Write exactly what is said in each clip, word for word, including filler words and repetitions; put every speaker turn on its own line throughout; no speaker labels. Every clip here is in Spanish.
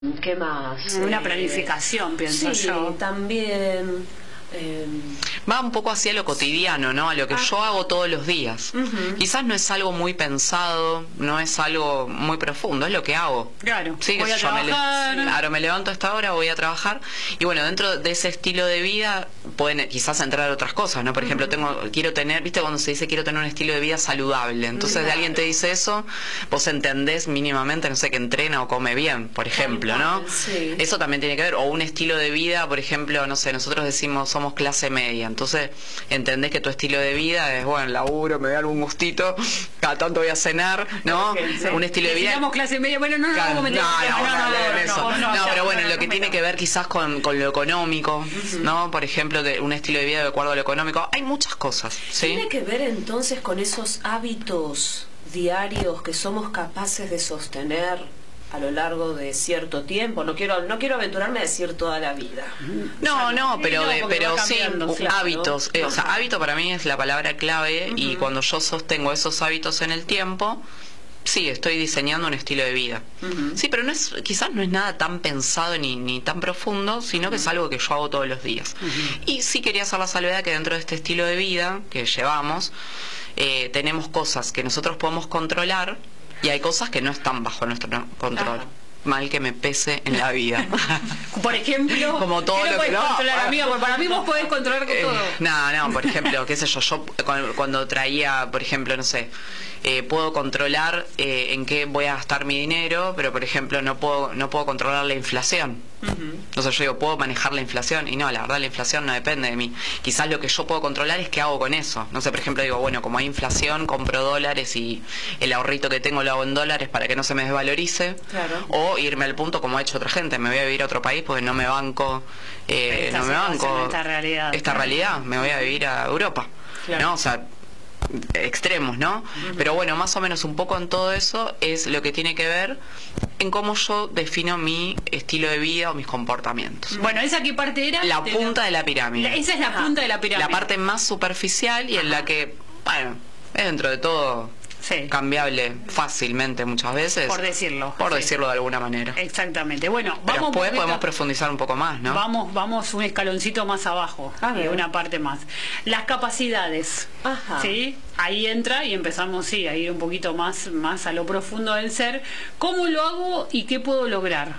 ¿Qué más?
Una
Eh,
planificación, pienso
sí,
yo.
también. Eh,
Va un poco hacia lo cotidiano, ¿no? A lo que
Ah.
yo hago todos los días.
Ujú.
Quizás no es algo muy pensado, no es algo muy profundo, es lo que hago.
Claro,
Sí,
voy
qué
a
sé yo, me le-
trabajar.
claro, me levanto a esta hora, voy a trabajar. Y bueno, dentro de ese estilo de vida pueden quizás entrar otras cosas, ¿no? Por ejemplo, tengo quiero tener, ¿viste cuando se dice quiero tener un estilo de vida saludable? Entonces, de
Claro.
alguien te dice eso, vos entendés mínimamente, no sé, que entrena o come bien, por ejemplo, ¿no?
cual, sí.
Eso también tiene que ver. O un estilo de vida, por ejemplo, no sé, nosotros decimos somos clase media. Entonces, entendés que tu estilo de vida es, bueno, laburo, me doy algún gustito, cada tanto voy a cenar, ¿no?
Sí.
Un estilo de vida.
Necesitamos clase media, bueno, no, no,
Claro,
vamos a meter
no,
en
no,
tema,
no, no, en eso.
vos
No,
ya,
pero bueno,
no,
lo que
no,
tiene
no.
que ver quizás con, con lo económico, ¿no? Por ejemplo, de un estilo de vida de acuerdo a lo económico. Hay muchas cosas, ¿sí?
Tiene que ver entonces con esos hábitos diarios que somos capaces de sostener a lo largo de cierto tiempo. No quiero no quiero aventurarme a decir toda la vida.
No, no, pero,
no,
de-
porque
pero
va
sí,
cambiando,
u-
claro.
hábitos. eh, o sea,
Ajá.
hábito para mí es la palabra clave y cuando yo sostengo esos hábitos en el tiempo, sí, estoy diseñando un estilo de vida.
Ujú.
Sí, pero no es, quizás no es nada tan pensado ni, ni tan profundo, sino que es algo que yo hago todos los días. Y sí quería hacer la salvedad que dentro de este estilo de vida que llevamos, eh, tenemos cosas que nosotros podemos controlar y hay cosas que no están bajo nuestro control.
Ajá.
Mal que me pese en la vida.
Por ejemplo,
Como todo
¿qué no
lo que
podés
no,
controlar,
ah,
amiga? Porque para mí vos podés controlar con
Eh,
todo.
No, no, por ejemplo, qué sé yo, yo cu- cuando traía, por ejemplo, no sé, eh, puedo controlar eh, en qué voy a gastar mi dinero, pero por ejemplo no puedo no puedo controlar la inflación. Entonces yo digo, puedo manejar la inflación y no, la verdad la inflación no depende de mí. Quizás lo que yo puedo controlar es qué hago con eso. No sé, por ejemplo, digo, bueno, como hay inflación, compro dólares y el ahorrito que tengo lo hago en dólares para que no se me desvalorice.
Claro.
O irme al punto como ha hecho otra gente, me voy a vivir a otro país porque no me banco, eh,
Esta
no me
situación,
banco
esta realidad.
esta realidad, me voy a vivir a Europa.
Claro.
¿No? O sea, extremos, ¿no? Pero bueno, más o menos un poco en todo eso es lo que tiene que ver en cómo yo defino mi estilo de vida o mis comportamientos.
Bueno, ¿esa qué parte era?
La
De
punta
lo-
de la pirámide.
La- Esa es la
Ajá.
punta de la pirámide.
La parte más superficial y en la que, bueno, es dentro de todo
Sí.
cambiable fácilmente muchas veces.
Por decirlo.
Por
Sí.
decirlo de alguna manera.
Exactamente. Bueno,
Pero
vamos un
después
poquito-
podemos profundizar un poco más, ¿no?
Vamos, vamos un escaloncito más abajo,
A
y
ver.
una parte más. Las capacidades,
Ajá.
¿sí? Ahí entra y empezamos, sí, a ir un poquito más, más a lo profundo del ser. ¿Cómo lo hago y qué puedo lograr?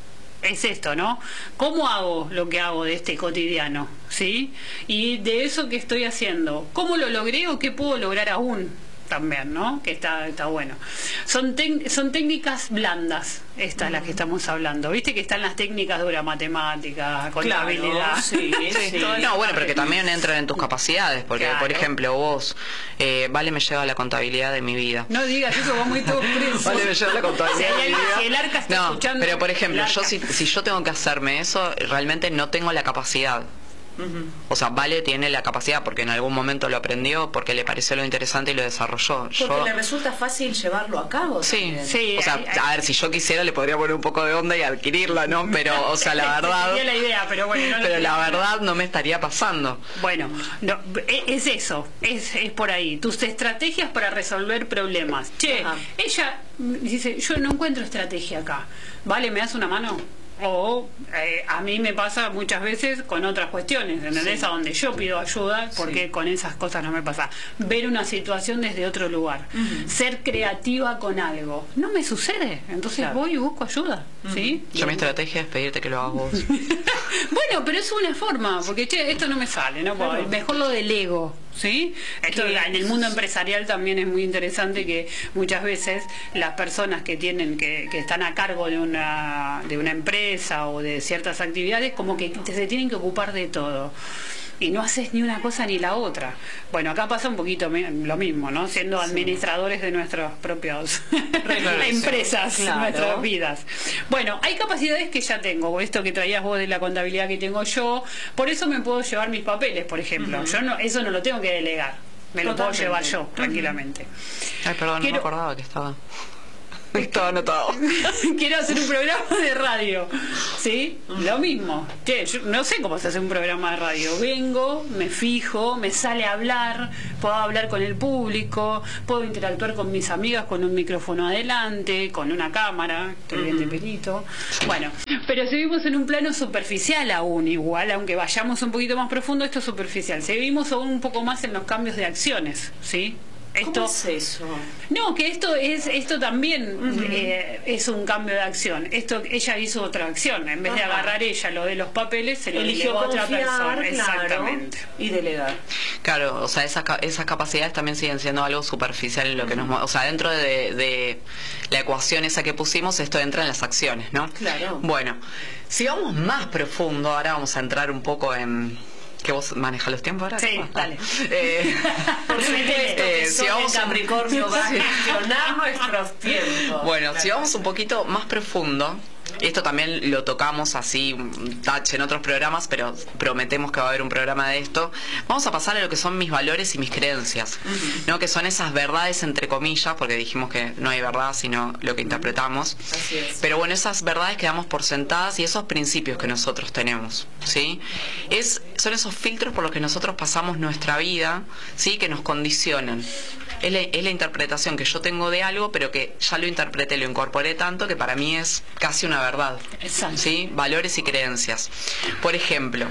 Es esto, ¿no? ¿Cómo hago lo que hago de este cotidiano? ¿Sí? Y de eso que estoy haciendo, ¿cómo lo logré o qué puedo lograr aún? También, ¿no? Que está, está bueno. Son, tec- son técnicas blandas, estas las que estamos hablando. Viste que están las técnicas de la matemática, contabilidad.
Claro, sí, sí.
Toda esa
No, bueno, pero que
parte.
también entran en tus capacidades, porque
Claro.
por ejemplo vos, eh, Vale me lleva la contabilidad de mi vida.
No digas eso, va muy todo preso.
Vale, me lleva la contabilidad
Si hay
de mi
alguien-
vida.
si el arca está
No,
escuchando,
pero por ejemplo,
el
yo
arca.
si, si yo tengo que hacerme eso, realmente no tengo la capacidad. O sea, Vale tiene la capacidad porque en algún momento lo aprendió, porque le pareció lo interesante y lo desarrolló.
Porque
Yo,
le resulta fácil llevarlo a cabo.
sí,
también.
Sí,
o sea,
hay- hay-
a ver, si yo quisiera le podría poner un poco de onda y adquirirla, ¿no? Pero, o sea, la verdad,
Sería la idea, pero bueno. no lo
pero
sé.
la verdad no me estaría pasando.
Bueno, no, e- es eso, es, es por ahí. Tus estrategias para resolver problemas. Che,
Ajá.
ella dice, yo no encuentro estrategia acá. ¿Vale? ¿Me das una mano? O eh, a mí me pasa muchas veces con otras cuestiones, ¿entendés?
Sí.
A donde yo pido ayuda, porque
Sí.
con esas cosas no me pasa. Ver una situación desde otro lugar. Ser creativa con algo. No me sucede. Entonces
Claro.
voy y busco ayuda. ¿Sí?
Yo mi estrategia es pedirte que lo hagas vos.
Bueno, pero es una forma, porque che, esto no me sale, ¿no? Porque
Claro.
mejor lo delego, ¿sí? Esto
Que-
en el mundo empresarial también es muy interesante que muchas veces las personas que tienen, que, que están a cargo de una, de una empresa o de ciertas actividades, como que te- se tienen que ocupar de todo. Y no haces ni una cosa ni la otra. Bueno, acá pasa un poquito mi- lo mismo, ¿no? Siendo administradores de nuestras propias empresas,
Claro.
nuestras vidas. Bueno, hay capacidades que ya tengo, esto que traías vos de la contabilidad que tengo yo, por eso me puedo llevar mis papeles, por ejemplo. Yo no, eso no lo tengo que delegar, me lo puedo
Totalmente.
llevar yo, tranquilamente.
Ay, perdón, no
Quiero-
me acordaba que estaba. Todo anotado.
Quiero hacer un programa de radio, ¿sí? Lo mismo. Che, yo no sé cómo se hace un programa de radio. Vengo, me fijo, me sale a hablar, puedo hablar con el público, puedo interactuar con mis amigas con un micrófono adelante, con una cámara, estoy bien de pelito. Bueno, pero seguimos en un plano superficial aún, igual, aunque vayamos un poquito más profundo, esto es superficial. Seguimos aún un poco más en los cambios de acciones, ¿sí? Esto,
¿Cómo es eso?
No, que esto es esto también uh-huh. eh, es un cambio de acción. Esto ella hizo otra acción. En vez Ajá. de agarrar ella lo de los papeles, se lo eligió a otra persona.
Claro,
exactamente.
Y delegar.
Claro, o sea, esas, esas capacidades también siguen siendo algo superficial en lo que nos... O sea, dentro de, de la ecuación esa que pusimos, esto entra en las acciones, ¿no?
Claro.
Bueno, si vamos más profundo, ahora vamos a entrar un poco en... ¿Que vos manejas los tiempos ahora?
Sí, dale.
Eh, Por supuesto, eh, si vamos
el Capricornio va a
gestionar nuestros tiempos.
Bueno,
claro.
Si vamos un poquito más profundo, esto también lo tocamos así, touch en otros programas, pero prometemos que va a haber un programa de esto. Vamos a pasar a lo que son mis valores y mis creencias, uh-huh. ¿no? Que son esas verdades entre comillas, porque dijimos que no hay verdad, sino lo que interpretamos.
Así es.
Pero bueno, esas verdades que damos por sentadas y esos principios que nosotros tenemos, ¿sí? Es, son esos filtros por los que nosotros pasamos nuestra vida, ¿sí? Que nos condicionan. Es la, es la interpretación que yo tengo de algo, pero que ya lo interpreté, lo incorporé tanto que para mí es casi una verdad.
Exacto.
¿Sí? Valores y creencias. Por ejemplo,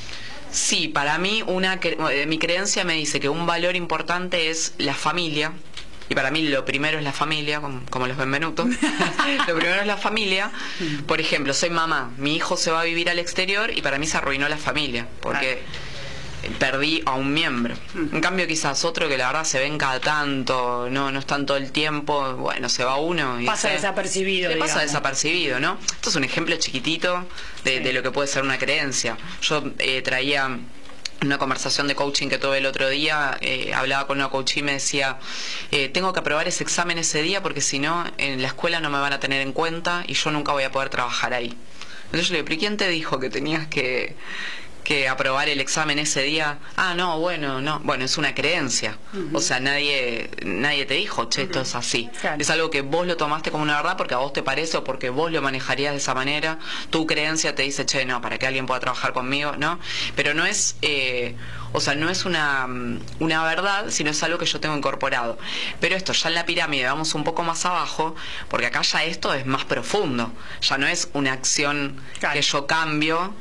sí, para mí una mi creencia me dice que un valor importante es la familia. Y para mí lo primero es la familia, como, como los Benvenuto. Lo primero es la familia. Por ejemplo, soy mamá, mi hijo se va a vivir al exterior y para mí se arruinó la familia, porque perdí a un miembro. En cambio quizás otro que la verdad se ven cada tanto, no no están todo el tiempo, bueno, se va uno y
pasa
se,
desapercibido,
se pasa
digamos.
desapercibido, ¿no? Esto es un ejemplo chiquitito de, sí. de lo que puede ser una creencia. Yo eh, traía una conversación de coaching que tuve el otro día, eh, hablaba con una coach y me decía, eh, tengo que aprobar ese examen ese día porque si no, en la escuela no me van a tener en cuenta y yo nunca voy a poder trabajar ahí. Entonces yo le digo, ¿pero quién te dijo que tenías que, que aprobar el examen ese día? Ah, no, bueno, no, bueno, es una creencia. Uh-huh. O sea, nadie nadie te dijo, che, uh-huh. esto es así. Claro. Es algo que vos lo tomaste como una verdad porque a vos te parece o porque vos lo manejarías de esa manera. Tu creencia te dice, che, no, para que alguien pueda trabajar conmigo, ¿no? Pero no es... Eh, O sea, no es una, una verdad, sino es algo que yo tengo incorporado. Pero esto, ya en la pirámide vamos un poco más abajo, porque acá ya esto es más profundo. Ya no es una acción claro. que yo cambio,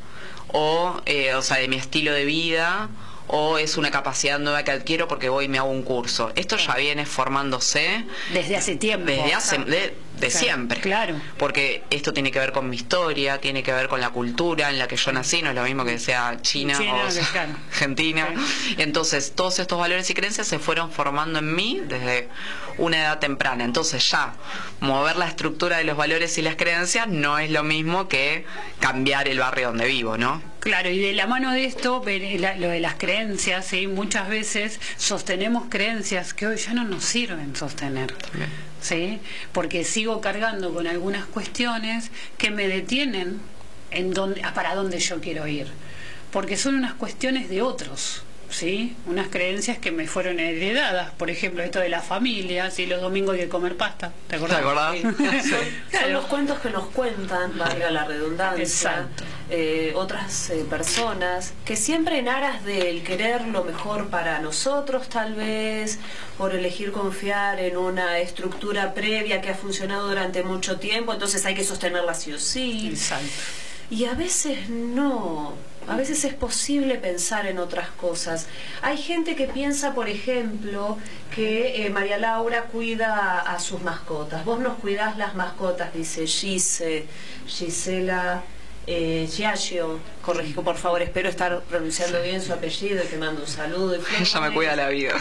o, eh, o sea, de mi estilo de vida, o es una capacidad nueva que adquiero porque voy y me hago un curso. Esto ya viene formándose...
Desde hace tiempo.
Desde hace... De, de claro, siempre.
Claro.
Porque esto tiene que ver con mi historia, tiene que ver con la cultura en la que yo nací, no es lo mismo que sea China, China o sea, claro. Argentina. Claro. Entonces, todos estos valores y creencias se fueron formando en mí desde una edad temprana. Entonces, ya, mover la estructura de los valores y las creencias no es lo mismo que cambiar el barrio donde vivo, ¿no?
Claro, y de la mano de esto, lo de las creencias, ¿sí? Muchas veces sostenemos creencias que hoy ya no nos sirven sostener. También. ¿Sí? Porque sigo cargando con algunas cuestiones que me detienen en donde, para dónde yo quiero ir, porque son unas cuestiones de otros, ¿sí? Unas creencias que me fueron heredadas, por ejemplo, esto de la familia, si ¿sí? Los domingos hay que comer pasta, ¿te acordás?
¿Te acordás?
Sí. Son, claro. Son los cuentos que nos cuentan, valga la redundancia.
Exacto.
Eh, otras eh, personas que siempre en aras del querer lo mejor para nosotros, tal vez por elegir confiar en una estructura previa que ha funcionado durante mucho tiempo, entonces hay que sostenerla sí o sí.
Exacto.
Y a veces no, a veces es posible pensar en otras cosas. Hay gente que piensa, por ejemplo, que eh, María Laura cuida a, a sus mascotas. Vos nos cuidás las mascotas, dice Gise, Gisela... Eh, Giaggio, corrijo por favor, espero estar pronunciando bien su apellido y te mando un saludo. Y
ella me cuida la vida.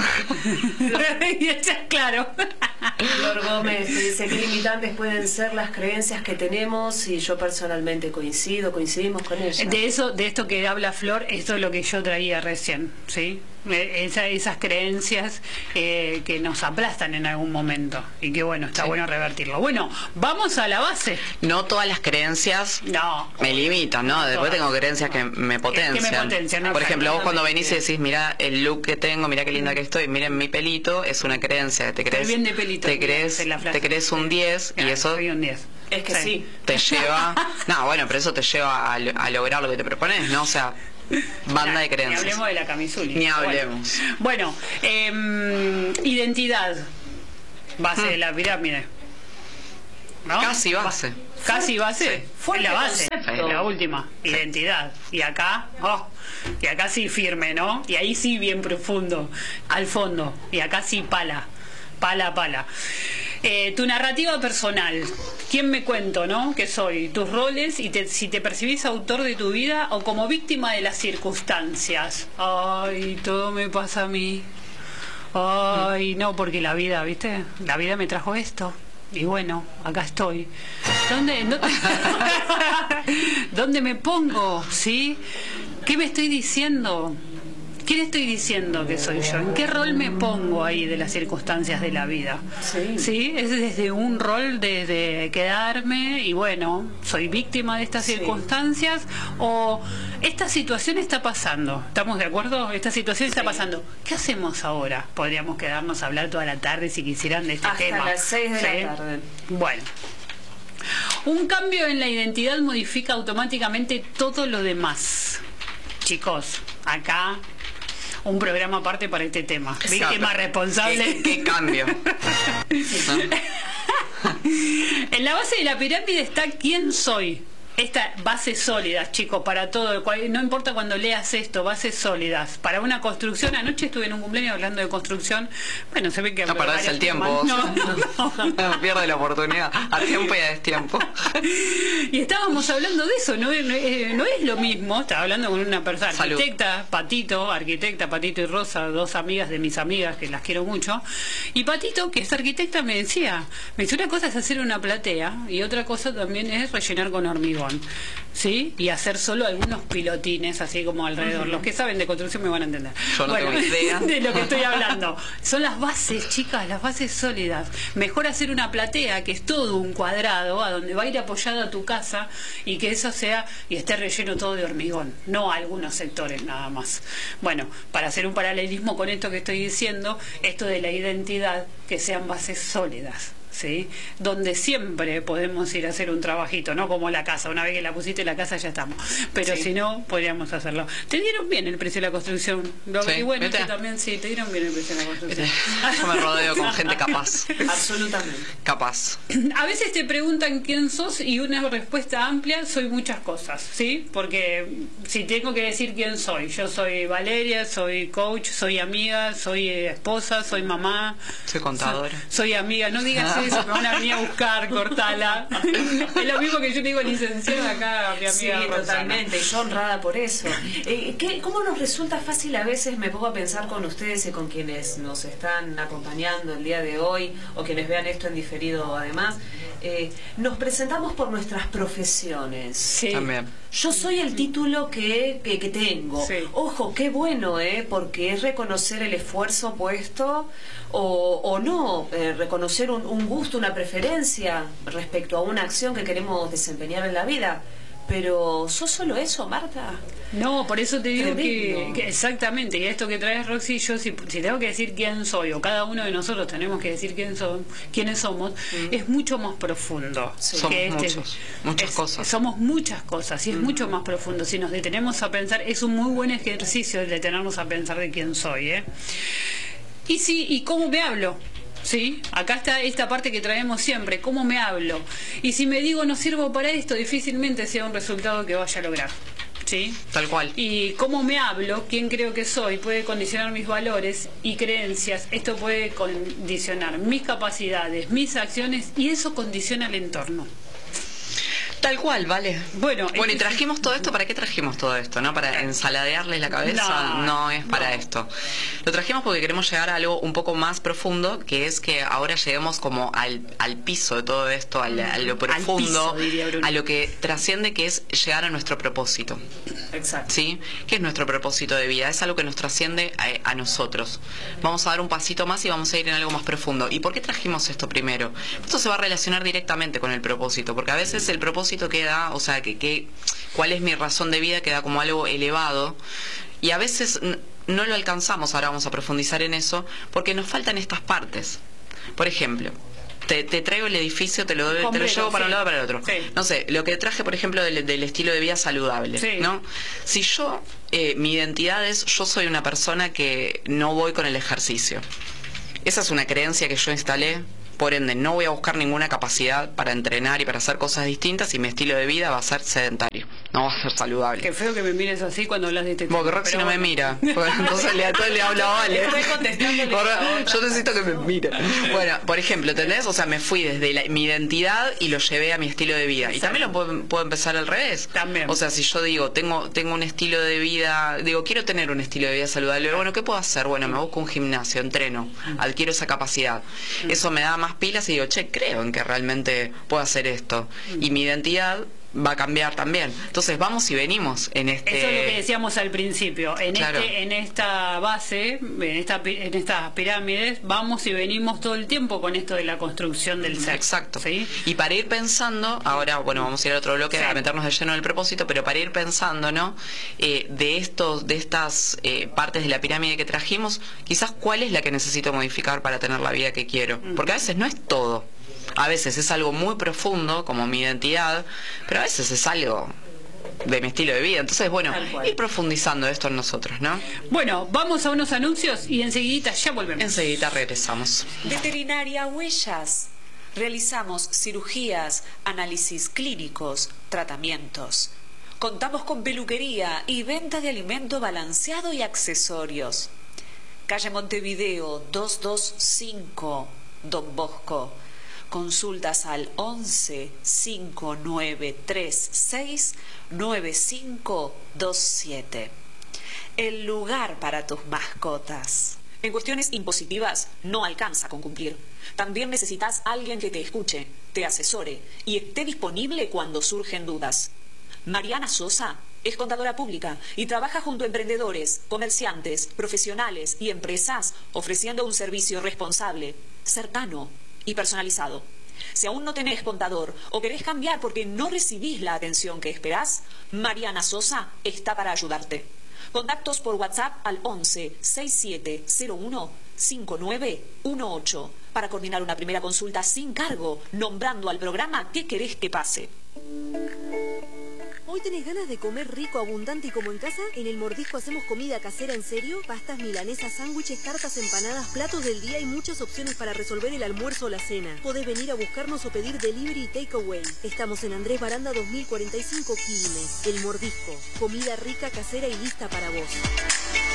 Claro.
Flor Gómez dice que limitantes pueden ser las creencias que tenemos y yo personalmente coincido, coincidimos con ella.
De eso, de esto que habla Flor, esto es lo que yo traía recién, ¿sí? Esa, esas creencias eh, que nos aplastan en algún momento y que bueno, está sí. bueno revertirlo. Bueno, vamos a la base.
No todas las creencias
no,
me limitan, ¿no? Después tengo creencias que me potencian.
Que me potencian ¿no?
Por ejemplo, vos cuando venís y decís, mira el look que tengo, mira qué linda que estoy, miren mi pelito, es una creencia que te crees.
Bien de pelito. ni
te crees,
la frase.
te crees un diez
claro,
y eso
soy un diez.
Es que sí. sí.
Te lleva... No, bueno, pero eso te lleva a, a lograr lo que te propones, ¿no? O sea, banda nah, de creencias.
Ni hablemos de la camisuli.
Ni hablemos.
Bueno, bueno eh, identidad, base hmm. de la pirámide. ¿No?
Casi base.
Casi base.
Sí.
Es la base, es la última. Sí. Identidad. Y acá, oh, y acá sí firme, ¿no? Y ahí sí bien profundo, al fondo. Y acá sí pala, pala, pala. Eh, tu narrativa personal. ¿Quién me cuento, no? ¿Qué soy? Tus roles y te, si te percibís autor de tu vida o como víctima de las circunstancias. Ay, todo me pasa a mí. Ay, no, porque la vida, ¿viste? La vida me trajo esto. Y bueno, acá estoy. ¿Dónde, dónde, ¿Dónde me pongo? ¿Sí? ¿Qué me estoy diciendo? ¿Qué le estoy diciendo que soy yo? ¿En qué rol me pongo ahí de las circunstancias de la vida?
Sí.
¿Sí? Es desde un rol de, de quedarme y bueno, soy víctima de estas sí. circunstancias o esta situación está pasando. ¿Estamos de acuerdo? Esta situación sí. está pasando. ¿Qué hacemos ahora? Podríamos quedarnos a hablar toda la tarde si quisieran de este
Hasta
tema.
Hasta las seis de
¿sí?
la tarde.
Bueno. Un cambio en la identidad modifica automáticamente todo lo demás. Chicos, acá un programa aparte para este tema. Víctima responsable.
¿Qué, qué cambio?
En la base de la pirámide está quién soy. Esta bases sólidas, chicos, para todo. No importa cuando leas esto, bases sólidas. Para una construcción, anoche estuve en un cumpleaños hablando de construcción. Bueno, se ve que...
No perdés el tiempo.
No, no, no.
no pierde la oportunidad. A tiempo y a destiempo.
Y estábamos hablando de eso. No, no, no es lo mismo. Estaba hablando con una persona,
Salud.
arquitecta, Patito, arquitecta, Patito y Rosa, dos amigas de mis amigas que las quiero mucho. Y Patito, que es arquitecta, me decía, me dice, una cosa es hacer una platea y otra cosa también es rellenar con hormigón. ¿Sí? Y hacer solo algunos pilotines así como alrededor. Uh-huh. Los que saben de construcción me van a entender.
Yo no
bueno,
tengo idea
de lo que estoy hablando. Son las bases, chicas, las bases sólidas. Mejor hacer una platea que es todo un cuadrado a donde va a ir apoyada tu casa y que eso sea y esté relleno todo de hormigón, no algunos sectores nada más. Bueno, para hacer un paralelismo con esto que estoy diciendo, esto de la identidad, que sean bases sólidas. ¿Sí? Donde siempre podemos ir a hacer un trabajito, no como la casa, una vez que la pusiste la casa ya estamos, pero sí. si no, podríamos hacerlo. ¿Te dieron bien el precio de la construcción? Lo
sí.
Y bueno, este también sí, te dieron bien el precio de la construcción.
Yo me rodeo con gente capaz.
Absolutamente.
Capaz.
A veces te preguntan quién sos y una respuesta amplia, soy muchas cosas, ¿sí? Porque si tengo que decir quién soy, yo soy Valeria, soy coach, soy amiga, soy esposa, soy mamá.
Soy contadora.
Soy, soy amiga, no digas eso. Me van a venir a buscar, cortala. Es lo mismo que yo digo licenciada acá, mi amiga.
Sí,
Rosana.
Totalmente, yo honrada por eso. Eh, ¿qué, ¿Cómo nos resulta fácil a veces, me pongo a pensar con ustedes y con quienes nos están acompañando el día de hoy, o quienes vean esto en diferido además, eh, nos presentamos por nuestras profesiones.
Sí.
También.
Yo soy el título que, que, que tengo.
Sí.
Ojo, qué bueno, ¿eh? Porque es reconocer el esfuerzo puesto o, o no, eh, reconocer un, un gusto, una preferencia respecto a una acción que queremos desempeñar en la vida. Pero ¿sos solo eso, Marta?
No, por eso te digo que, que exactamente, y esto que traes, Roxy, yo si, si tengo que decir quién soy, o cada uno de nosotros tenemos que decir quién son, quiénes somos, mm. es mucho más profundo.
Sí. Somos
que este,
muchos, muchas
es,
cosas.
Somos muchas cosas, y es mm. mucho más profundo. Si nos detenemos a pensar, es un muy buen ejercicio el detenernos a pensar de quién soy, ¿eh? Y sí, ¿y cómo me hablo? Sí, acá está esta parte que traemos siempre, cómo me hablo. Y si me digo no sirvo para esto, difícilmente sea un resultado que vaya a lograr. ¿Sí?
Tal cual.
Y cómo me hablo, quién creo que soy, puede condicionar mis valores y creencias. Esto puede condicionar mis capacidades, mis acciones, y eso condiciona el entorno.
Tal cual, vale.
Bueno,
bueno, y trajimos todo esto, ¿para qué trajimos todo esto? ¿No? ¿Para ensaladearles la cabeza? No, no es para no. esto. Lo trajimos porque queremos llegar a algo un poco más profundo, que es que ahora lleguemos como al, al piso de todo esto, al, a lo profundo,
al piso,
a lo que trasciende, que es llegar a nuestro propósito.
Exacto.
¿Sí? ¿Qué es nuestro propósito de vida? Es algo que nos trasciende a, a nosotros. Vamos a dar un pasito más y vamos a ir en algo más profundo. ¿Y por qué trajimos esto primero? Esto se va a relacionar directamente con el propósito, porque a veces el propósito queda, o sea, que, que cuál es mi razón de vida, queda como algo elevado, y a veces no lo alcanzamos. Ahora vamos a profundizar en eso, porque nos faltan estas partes. Por ejemplo, te, te traigo el edificio, te lo,
Completo,
te lo llevo para
sí.
un lado para el otro.
Sí.
No sé, lo que traje, por ejemplo, del, del estilo de vida saludable,
Sí.
¿no? Si yo, eh, mi identidad es, yo soy una persona que no voy con el ejercicio. Esa es una creencia que yo instalé. Por ende, no voy a buscar ninguna capacidad para entrenar y para hacer cosas distintas y mi estilo de vida va a ser sedentario, no va a ser saludable.
Qué feo que me mires así cuando hablas de este tema.
Porque Roxy no
bueno.
me mira, porque entonces le, a todo le hablo a Vale.
Estoy contestándole
Por-
a otra.
Yo necesito que me mire. Bueno, por ejemplo, ¿entendés? O sea, me fui desde la- mi identidad y lo llevé a mi estilo de vida. Y también lo puedo, puedo empezar al revés.
También.
O sea, si yo digo, tengo tengo un estilo de vida, digo, quiero tener un estilo de vida saludable, bueno, ¿qué puedo hacer? Bueno, me busco un gimnasio, entreno, adquiero esa capacidad. Eso me da más pilas y digo, che, creo en que realmente puedo hacer esto. Y mi identidad va a cambiar también. Entonces vamos y venimos en este...
Eso es lo que decíamos al principio. En
Claro.
este, en esta base, en esta pi- en estas pirámides, vamos y venimos todo el tiempo con esto de la construcción del ser.
Exacto.
¿Sí?
Y para ir pensando, ahora, bueno, vamos a ir a otro bloque
Sí.
a meternos de lleno en el propósito, pero para ir pensando, ¿no? Eh, de estos, de estas eh, partes de la pirámide que trajimos, quizás cuál es la que necesito modificar para tener la vida que quiero. Porque a veces no es todo. A veces es algo muy profundo, como mi identidad, pero a veces es algo de mi estilo de vida. Entonces, bueno,
Tal cual.
ir profundizando esto en nosotros, ¿no?
Bueno, vamos a unos anuncios y enseguida ya volvemos.
Enseguida regresamos.
Veterinaria Huellas. Realizamos cirugías, análisis clínicos, tratamientos. Contamos con peluquería y venta de alimento balanceado y accesorios. Calle Montevideo doscientos veinticinco, Don Bosco. Consultas al once cinco nueve tres seis nueve cinco dos siete. El lugar para tus mascotas. En cuestiones impositivas no alcanza con cumplir. También necesitas alguien que te escuche, te asesore y esté disponible cuando surgen dudas. Mariana Sosa es contadora pública y trabaja junto a emprendedores, comerciantes, profesionales y empresas ofreciendo un servicio responsable, cercano y personalizado. Si aún no tenés contador o querés cambiar porque no recibís la atención que esperás, Mariana Sosa está para ayudarte. Contactos por WhatsApp al once sesenta y siete cero uno cincuenta y nueve dieciocho para coordinar una primera consulta sin cargo, nombrando al programa qué querés que pase.
¿Hoy tenés ganas de comer rico, abundante y como en casa? En El Mordisco hacemos comida casera en serio, pastas milanesas, sándwiches, tartas, empanadas, platos del día y muchas opciones para resolver el almuerzo o la cena. Podés venir a buscarnos o pedir delivery y takeaway. Estamos en Andrés Baranda dos mil cuarenta y cinco, Quilmes. El Mordisco, comida rica, casera y lista para vos.